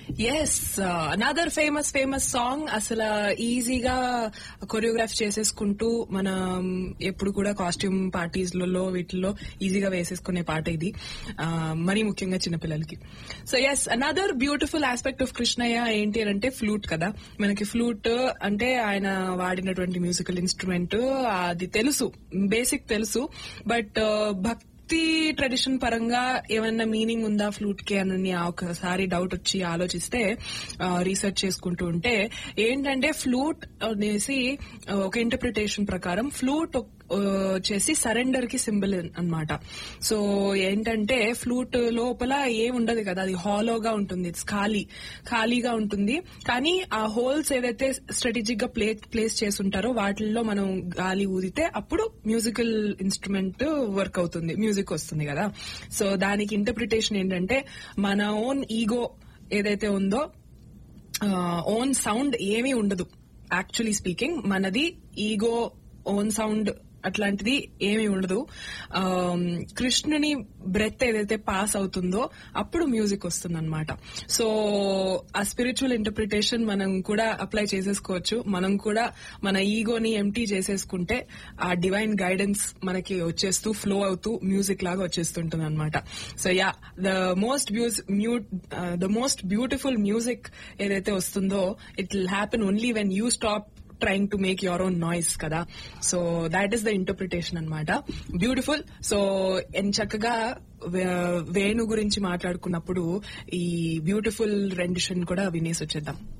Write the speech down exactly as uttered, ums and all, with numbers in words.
Yes, another famous famous song. అసలు ఈజీగా choreograph చేసేసుకుంటూ మనం ఎప్పుడు కూడా కాస్ట్యూమ్ పార్టీస్ లలో వీటిల్లో ఈజీగా వేసేసుకునే పాట ఇది, మరీ ముఖ్యంగా చిన్నపిల్లలకి. So yes, another beautiful aspect of Krishnaiah ఏంటి అంటే ఫ్లూట్ కదా. మనకి ఫ్లూట్ అంటే ఆయన వాడినటువంటి మ్యూజికల్ ఇన్స్ట్రుమెంట్, అది తెలుసు, బేసిక్ తెలుసు. బట్ భక్తి ట్రెడిషన్ పరంగా ఏమన్నా మీనింగ్ ఉందా ఫ్లూట్ కి అని ఒకసారి డౌట్ వచ్చి ఆలోచిస్తే, రీసెర్చ్ చేసుకుంటూ ఉంటే ఏంటంటే ఫ్లూట్ అనేసి ఒక ఇంటర్ప్రిటేషన్ ప్రకారం ఫ్లూట్ వచ్చేసి సరెండర్ కి సింబల్ అన్నమాట. సో ఏంటంటే ఫ్లూట్ లోపల ఏముండదు కదా, అది హాలోగా ఉంటుంది, ఇట్స్ ఖాళీ ఖాళీగా ఉంటుంది. కానీ ఆ హోల్స్ ఏదైతే స్ట్రాటజిక్ గా ప్లే ప్లేస్ చేసుంటారో వాటిల్లో మనం గాలి ఊదితే అప్పుడు మ్యూజికల్ ఇన్స్ట్రుమెంట్ వర్క్ అవుతుంది, మ్యూజిక్ వస్తుంది కదా. సో దానికి ఇంటర్ప్రిటేషన్ ఏంటంటే మన ఓన్ ఈగో ఏదైతే ఉందో, ఓన్ సౌండ్ ఏమీ ఉండదు. యాక్చువల్లీ స్పీకింగ్ మనది ఈగో, ఓన్ సౌండ్ అట్లాంటిది ఏమీ ఉండదు. కృష్ణుని బ్రెత్ ఏదైతే పాస్ అవుతుందో అప్పుడు మ్యూజిక్ వస్తుంది అనమాట. సో ఆ స్పిరిచువల్ ఇంటర్ప్రిటేషన్ మనం కూడా అప్లై చేసేసుకోవచ్చు. మనం కూడా మన ఈగోని ఎంటీ చేసేసుకుంటే ఆ డివైన్ గైడెన్స్ మనకి వచ్చేస్తూ ఫ్లో అవుతూ మ్యూజిక్ లాగా వచ్చేస్తుంటుంది అనమాట. So yeah, the most the most beautiful music ఏదైతే వస్తుందో it will happen only when you stop trying to make your own noise kada. So that is the interpretation anamata. Beautiful. So en chakkaga Venu గురించి మాట్లాడుకున్నప్పుడు ఈ beautiful rendition కూడా వినేసి వచ్చేద్దాం.